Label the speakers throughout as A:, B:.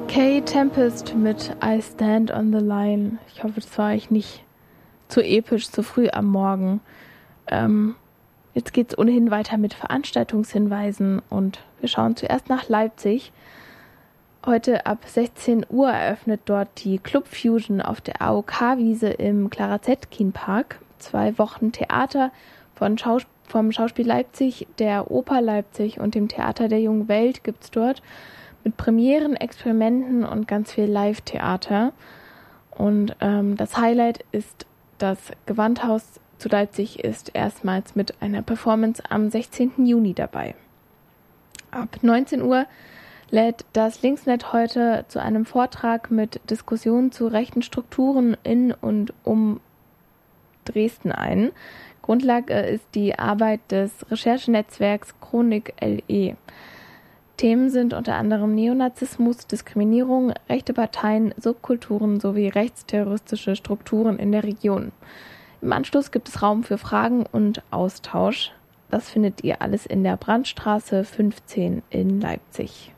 A: Kay Tempest mit I Stand on the Line. Ich hoffe, das war euch nicht zu episch, zu früh am Morgen. Jetzt geht es ohnehin weiter mit Veranstaltungshinweisen und wir schauen zuerst nach Leipzig. Heute ab 16 Uhr eröffnet dort die Club Fusion auf der AOK-Wiese im Clara Zetkin-Park. 2 Wochen Theater vom Schauspiel Leipzig, der Oper Leipzig und dem Theater der Jungen Welt gibt es dort. Mit Premieren, Experimenten und ganz viel Live-Theater. Und das Highlight ist, das Gewandhaus zu Leipzig ist erstmals mit einer Performance am 16. Juni dabei. Ab 19 Uhr lädt das Linksnet heute zu einem Vortrag mit Diskussionen zu rechten Strukturen in und um Dresden ein. Grundlage ist die Arbeit des Recherchenetzwerks Chronik LE. Themen sind unter anderem Neonazismus, Diskriminierung, rechte Parteien, Subkulturen sowie rechtsterroristische Strukturen in der Region. Im Anschluss gibt es Raum für Fragen und Austausch. Das findet ihr alles in der Brandstraße 15 in Leipzig.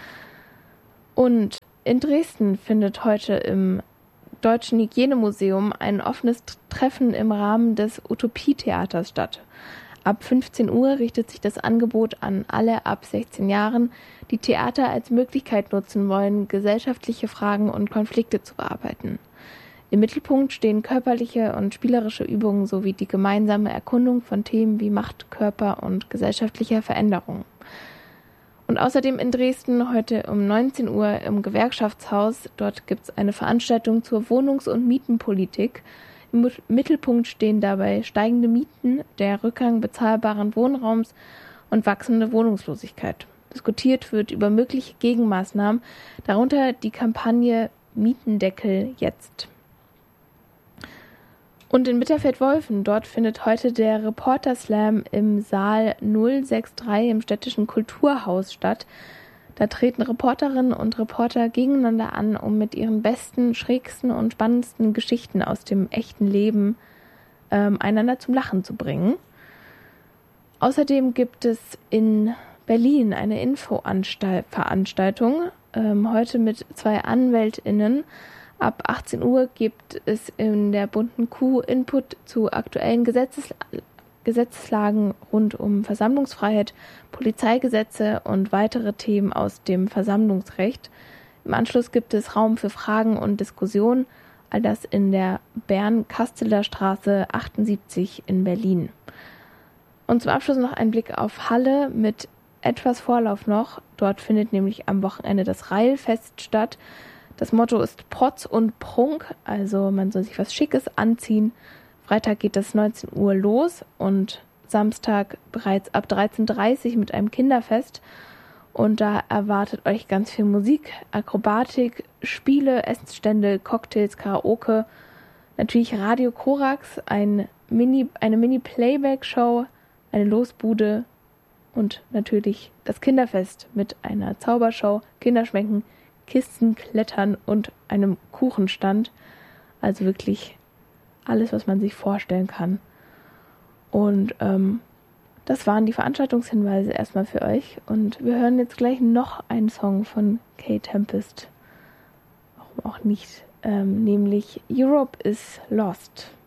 A: Und in Dresden findet heute im Deutschen Hygienemuseum ein offenes Treffen im Rahmen des Utopie-Theaters statt. Ab 15 Uhr richtet sich das Angebot an alle ab 16 Jahren, die Theater als Möglichkeit nutzen wollen, gesellschaftliche Fragen und Konflikte zu bearbeiten. Im Mittelpunkt stehen körperliche und spielerische Übungen sowie die gemeinsame Erkundung von Themen wie Macht, Körper und gesellschaftlicher Veränderung. Und außerdem in Dresden heute um 19 Uhr im Gewerkschaftshaus. Dort gibt es eine Veranstaltung zur Wohnungs- und Mietenpolitik. Im Mittelpunkt stehen dabei steigende Mieten, der Rückgang bezahlbaren Wohnraums und wachsende Wohnungslosigkeit. Diskutiert wird über mögliche Gegenmaßnahmen, darunter die Kampagne Mietendeckel jetzt. Und in Bitterfeld-Wolfen, dort findet heute der Reporter-Slam im Saal 063 im Städtischen Kulturhaus statt. Da treten Reporterinnen und Reporter gegeneinander an, um mit ihren besten, schrägsten und spannendsten Geschichten aus dem echten Leben einander zum Lachen zu bringen. Außerdem gibt es in Berlin eine Infoveranstaltung, heute mit 2 AnwältInnen. Ab 18 Uhr gibt es in der Bunten Kuh Input zu aktuellen Gesetzeslagen rund um Versammlungsfreiheit, Polizeigesetze und weitere Themen aus dem Versammlungsrecht. Im Anschluss gibt es Raum für Fragen und Diskussionen, all das in der Bern-Kasteler Straße 78 in Berlin. Und zum Abschluss noch ein Blick auf Halle mit etwas Vorlauf noch. Dort findet nämlich am Wochenende das Reilfest statt. Das Motto ist Protz und Prunk, also man soll sich was Schickes anziehen. Freitag geht das 19 Uhr los und Samstag bereits ab 13:30 Uhr mit einem Kinderfest. Und da erwartet euch ganz viel Musik, Akrobatik, Spiele, Essensstände, Cocktails, Karaoke, natürlich Radio Korax, eine Mini-Playback-Show, eine Losbude und natürlich das Kinderfest mit einer Zaubershow, Kinderschminken, Kisten, Klettern und einem Kuchenstand. Also wirklich alles, was man sich vorstellen kann. Und das waren die Veranstaltungshinweise erstmal für euch. Und wir hören jetzt gleich noch einen Song von Kay Tempest. Warum auch nicht? Nämlich Europe is Lost.